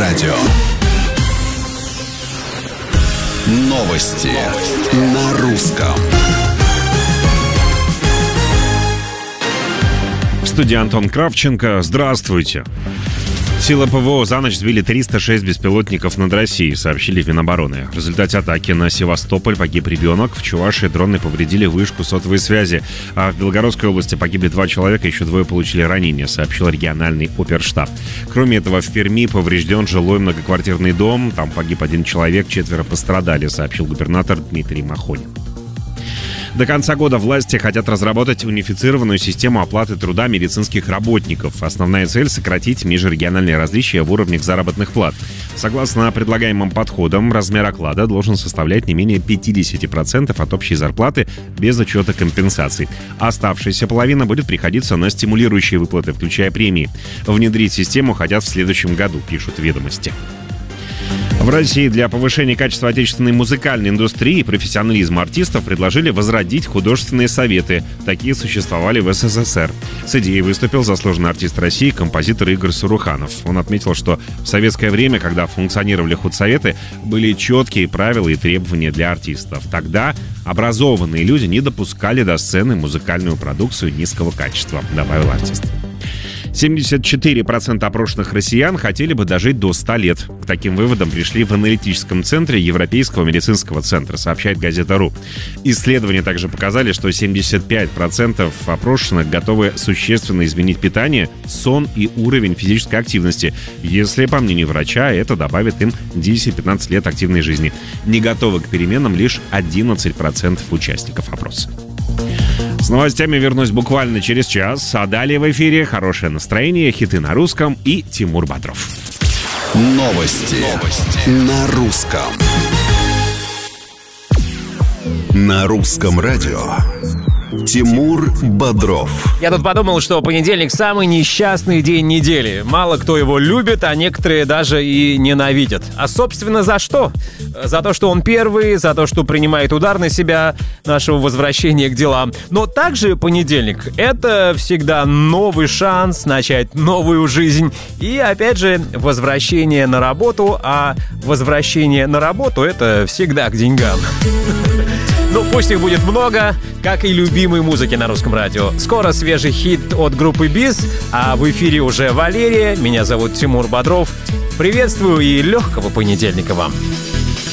радио. Новости на русском. В студии Антон Кравченко. Здравствуйте. Силы ПВО за ночь сбили 306 беспилотников над Россией, сообщили в Минобороны. В результате атаки на Севастополь погиб ребенок. В Чувашии дроны повредили вышку сотовой связи. А в Белгородской области погибли 2 человека, еще 2 получили ранения, сообщил региональный оперштаб. Кроме этого, в Перми поврежден жилой многоквартирный дом. Там погиб 1 человек, 4 пострадали, сообщил губернатор Дмитрий Махонин. До конца года власти хотят разработать унифицированную систему оплаты труда медицинских работников. Основная цель — сократить межрегиональные различия в уровнях заработных плат. Согласно предлагаемым подходам, размер оклада должен составлять не менее 50% от общей зарплаты без учета компенсаций. Оставшаяся половина будет приходиться на стимулирующие выплаты, включая премии. Внедрить систему хотят в следующем году, пишут «Ведомости». В России для повышения качества отечественной музыкальной индустрии и профессионализма артистов предложили возродить художественные советы. Такие существовали в СССР. С идеей выступил заслуженный артист России, композитор Игорь Саруханов. Он отметил, что в советское время, когда функционировали худсоветы, были четкие правила и требования для артистов. Тогда образованные люди не допускали до сцены музыкальную продукцию низкого качества, добавил артист. 74% опрошенных россиян хотели бы дожить до 100 лет. К таким выводам пришли в аналитическом центре Европейского медицинского центра, сообщает газета «Ру». Исследования также показали, что 75% опрошенных готовы существенно изменить питание, сон и уровень физической активности, если, по мнению врача, это добавит им 10-15 лет активной жизни. Не готовы к переменам лишь 11% участников опроса. С новостями вернусь буквально через час, а далее в эфире хорошее настроение, хиты на русском и Тимур Бодров. Новости на русском. На русском радио. Тимур Бодров. Я тут подумал, что понедельник — самый несчастный день недели. Мало кто его любит, а некоторые даже и ненавидят. А, собственно, за что? За то, что он первый, за то, что принимает удар на себя нашего возвращения к делам. Но также понедельник — это всегда новый шанс начать новую жизнь. И, опять же, возвращение на работу. А возвращение на работу — это всегда к деньгам. Ну, пусть их будет много, как и любимой музыки на русском радио. Скоро свежий хит от группы БИС, а в эфире уже Валерия. Меня зовут Тимур Бодров. Приветствую и легкого понедельника вам.